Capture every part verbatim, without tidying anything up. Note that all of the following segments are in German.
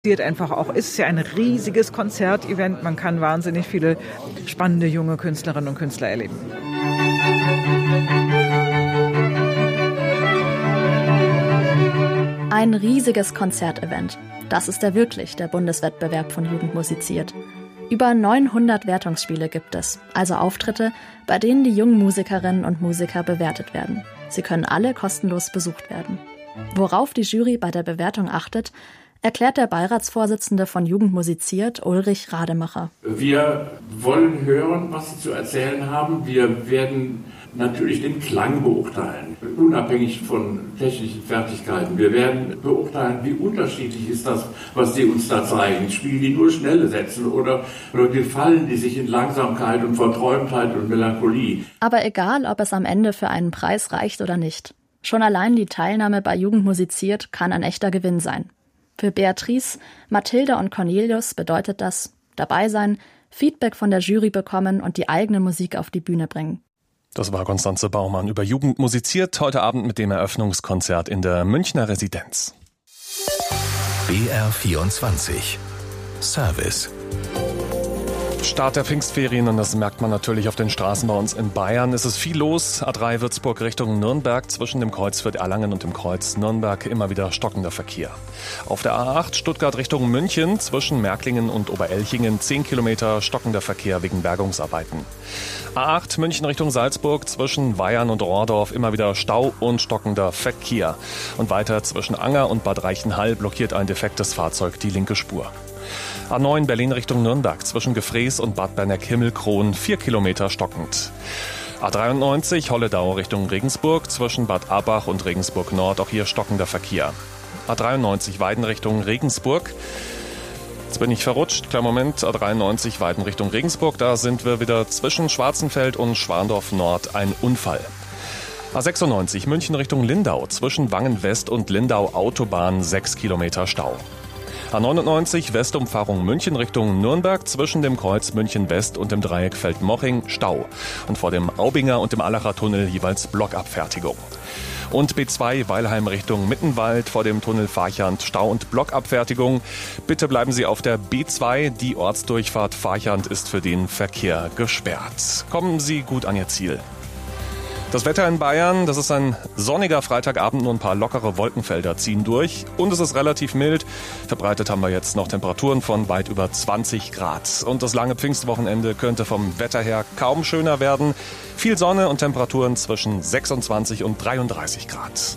Einfach auch ist ja ein riesiges Konzertevent. Man kann wahnsinnig viele spannende junge Künstlerinnen und Künstler erleben. Ein riesiges Konzertevent. Das ist er wirklich, der Bundeswettbewerb von Jugend musiziert. Über neunhundert Wertungsspiele gibt es, also Auftritte, bei denen die jungen Musikerinnen und Musiker bewertet werden. Sie können alle kostenlos besucht werden. Worauf die Jury bei der Bewertung achtet, erklärt der Beiratsvorsitzende von Jugend musiziert, Ulrich Rademacher. Wir wollen hören, was Sie zu erzählen haben. Wir werden natürlich den Klang beurteilen, unabhängig von technischen Fertigkeiten. Wir werden beurteilen, wie unterschiedlich ist das, was Sie uns da zeigen. Spielen die nur schnelle Sätze oder, oder gefallen die sich in Langsamkeit und Verträumtheit und Melancholie? Aber egal, ob es am Ende für einen Preis reicht oder nicht. Schon allein die Teilnahme bei Jugend musiziert kann ein echter Gewinn sein. Für Beatrice, Mathilda und Cornelius bedeutet das dabei sein, Feedback von der Jury bekommen und die eigene Musik auf die Bühne bringen. Das war Konstanze Baumann über Jugend musiziert, heute Abend mit dem Eröffnungskonzert in der Münchner Residenz. B R vierundzwanzig Service. Start der Pfingstferien und das merkt man natürlich auf den Straßen bei uns in Bayern. Es ist viel los. A drei Würzburg Richtung Nürnberg, zwischen dem Kreuz Fürth-Erlangen und dem Kreuz Nürnberg immer wieder stockender Verkehr. Auf der A acht Stuttgart Richtung München, zwischen Märklingen und Oberelchingen zehn Kilometer stockender Verkehr wegen Bergungsarbeiten. A acht München Richtung Salzburg, zwischen Weyern und Rohrdorf immer wieder Stau und stockender Verkehr. Und weiter zwischen Anger und Bad Reichenhall blockiert ein defektes Fahrzeug die linke Spur. A neun Berlin Richtung Nürnberg, zwischen Gefrees und Bad Berneck-Himmelkron, vier Kilometer stockend. A dreiundneunzig Holledau Richtung Regensburg, zwischen Bad Abach und Regensburg Nord, auch hier stockender Verkehr. A dreiundneunzig Weiden Richtung Regensburg. Jetzt bin ich verrutscht, kleinen Moment, A dreiundneunzig Weiden Richtung Regensburg, da sind wir wieder zwischen Schwarzenfeld und Schwandorf Nord, ein Unfall. A sechsundneunzig München Richtung Lindau, zwischen Wangen West und Lindau Autobahn, sechs Kilometer Stau. A neunundneunzig Westumfahrung München Richtung Nürnberg, zwischen dem Kreuz München West und dem Dreieck Feldmoching Stau. Und vor dem Aubinger und dem Allacher Tunnel jeweils Blockabfertigung. Und B zwei Weilheim Richtung Mittenwald, vor dem Tunnel Farchant Stau und Blockabfertigung. Bitte bleiben Sie auf der B zwei, die Ortsdurchfahrt Farchant ist für den Verkehr gesperrt. Kommen Sie gut an Ihr Ziel. Das Wetter in Bayern, das ist ein sonniger Freitagabend, nur ein paar lockere Wolkenfelder ziehen durch. Und es ist relativ mild. Verbreitet haben wir jetzt noch Temperaturen von weit über zwanzig Grad. Und das lange Pfingstwochenende könnte vom Wetter her kaum schöner werden. Viel Sonne und Temperaturen zwischen sechsundzwanzig und dreiunddreißig Grad.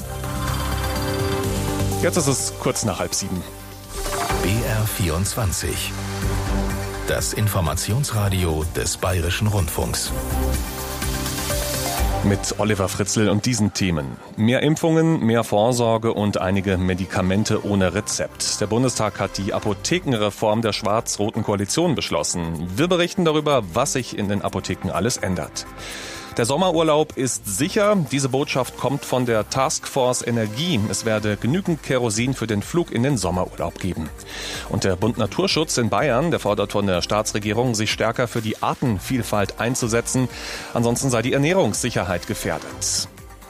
Jetzt ist es kurz nach halb sieben. B R vierundzwanzig. Das Informationsradio des Bayerischen Rundfunks. Mit Oliver Fritzl und diesen Themen. Mehr Impfungen, mehr Vorsorge und einige Medikamente ohne Rezept. Der Bundestag hat die Apothekenreform der schwarz-roten Koalition beschlossen. Wir berichten darüber, was sich in den Apotheken alles ändert. Der Sommerurlaub ist sicher. Diese Botschaft kommt von der Taskforce Energie. Es werde genügend Kerosin für den Flug in den Sommerurlaub geben. Und der Bund Naturschutz in Bayern, der fordert von der Staatsregierung, sich stärker für die Artenvielfalt einzusetzen. Ansonsten sei die Ernährungssicherheit gefährdet.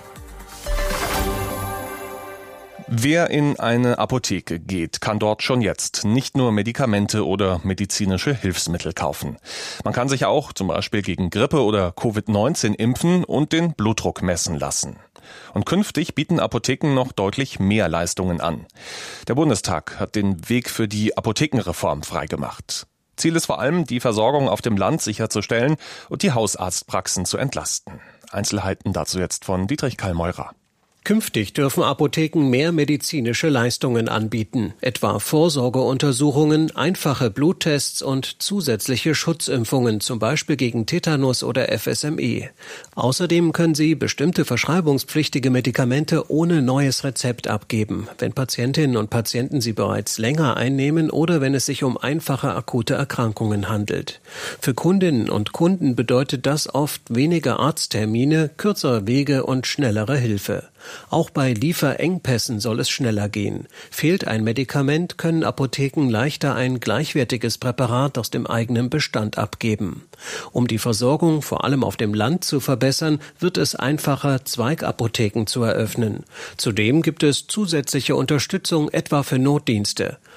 Wer in eine Apotheke geht, kann dort schon jetzt nicht nur Medikamente oder medizinische Hilfsmittel kaufen. Man kann sich auch zum Beispiel gegen Grippe oder Covid neunzehn impfen und den Blutdruck messen lassen. Und künftig bieten Apotheken noch deutlich mehr Leistungen an. Der Bundestag hat den Weg für die Apothekenreform freigemacht. Ziel ist vor allem, die Versorgung auf dem Land sicherzustellen und die Hausarztpraxen zu entlasten. Einzelheiten dazu jetzt von Dietrich Kallmeurer. Künftig dürfen Apotheken mehr medizinische Leistungen anbieten, etwa Vorsorgeuntersuchungen, einfache Bluttests und zusätzliche Schutzimpfungen, zum Beispiel gegen Tetanus oder F S M E. Außerdem können sie bestimmte verschreibungspflichtige Medikamente ohne neues Rezept abgeben, wenn Patientinnen und Patienten sie bereits länger einnehmen oder wenn es sich um einfache akute Erkrankungen handelt. Für Kundinnen und Kunden bedeutet das oft weniger Arzttermine, kürzere Wege und schnellere Hilfe. Auch bei Lieferengpässen soll es schneller gehen. Fehlt ein Medikament, können Apotheken leichter ein gleichwertiges Präparat aus dem eigenen Bestand abgeben. Um die Versorgung vor allem auf dem Land zu verbessern, wird es einfacher, Zweigapotheken zu eröffnen. Zudem gibt es zusätzliche Unterstützung etwa für Notdienste.